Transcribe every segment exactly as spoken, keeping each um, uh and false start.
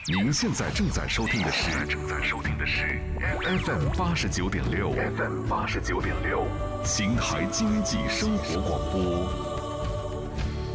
您现在正在收听的是正在收听的是 F M 八十九点六 F M 八十九点六邢台经济生活广播。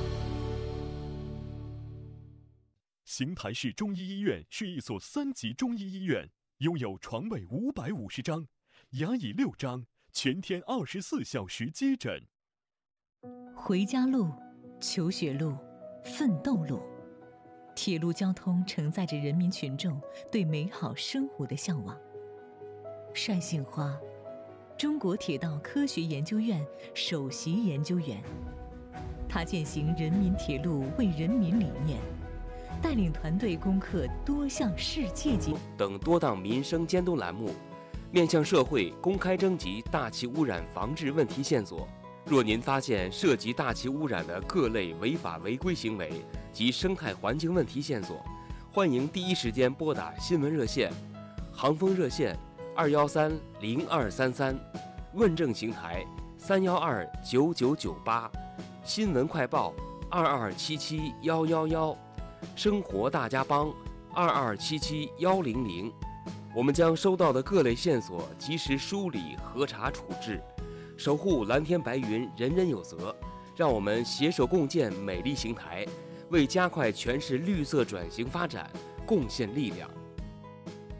邢台市中医医院是一所三级中医医院，拥有床位五百五十张，牙椅六张，全天二十四小时接诊。 回家路、求学路、奋斗路，铁路交通承载着人民群众对美好生活的向往。单杏花，中国铁道科学研究院首席研究员，他践行人民铁路为人民理念，带领团队攻克多项世界级等多档民生监督栏目，面向社会公开征集大气污染防治问题线索。若您发现涉及大气污染的各类违法违规行为及生态环境问题线索，欢迎第一时间拨打新闻热线、航风热线二幺三零二三三，问政邢台三幺二九九九八，新闻快报二二七七幺幺幺，生活大家帮二二七七幺零零。我们将收到的各类线索及时梳理、核查、处置。守护蓝天白云，人人有责。让我们携手共建美丽邢台，为加快全市绿色转型发展贡献力量。